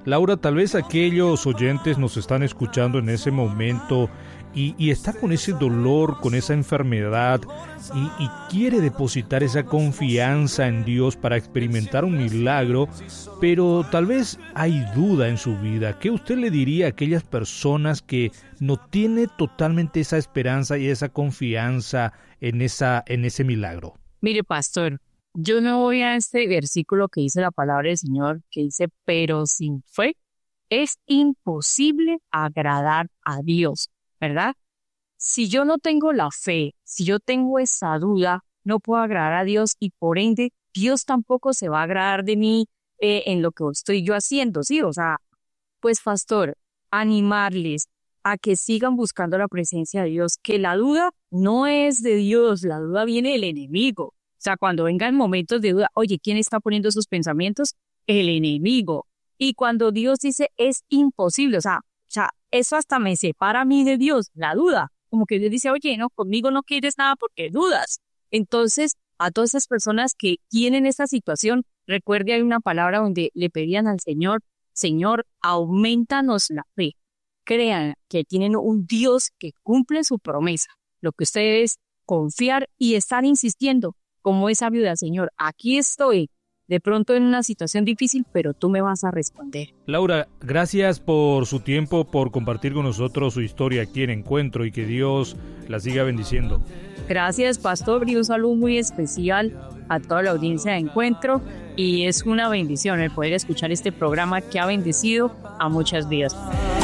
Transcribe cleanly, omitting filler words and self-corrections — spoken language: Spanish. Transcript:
Laura, tal vez aquellos oyentes nos están escuchando en ese momento y está con ese dolor, con esa enfermedad y quiere depositar esa confianza en Dios para experimentar un milagro, pero tal vez hay duda en su vida. ¿Qué usted le diría a aquellas personas que no tienen totalmente esa esperanza y esa confianza en ese milagro? Mire, pastor, yo me voy a este versículo que dice la palabra del Señor, que dice, pero sin fe es imposible agradar a Dios, ¿verdad? Si yo no tengo la fe, si yo tengo esa duda, no puedo agradar a Dios y por ende Dios tampoco se va a agradar de mí en lo que estoy yo haciendo, ¿sí? O sea, pues pastor, animarles a que sigan buscando la presencia de Dios, que la duda no es de Dios, la duda viene del enemigo. O sea, cuando vengan momentos de duda, oye, ¿quién está poniendo esos pensamientos? El enemigo. Y cuando Dios dice es imposible, o sea, eso hasta me separa a mí de Dios, la duda. Como que Dios dice, oye, no, conmigo no quieres nada porque dudas. Entonces, a todas esas personas que tienen esta situación, recuerde, hay una palabra donde le pedían al Señor, Señor, aumentanos la fe. Crean que tienen un Dios que cumple su promesa. Lo que ustedes es confiar y estar insistiendo, como esa viuda, Señor, aquí estoy, de pronto en una situación difícil, pero tú me vas a responder. Laura, gracias por su tiempo, por compartir con nosotros su historia aquí en Encuentro y que Dios la siga bendiciendo. Gracias, pastor, y un saludo muy especial a toda la audiencia de Encuentro, y es una bendición el poder escuchar este programa que ha bendecido a muchas vidas.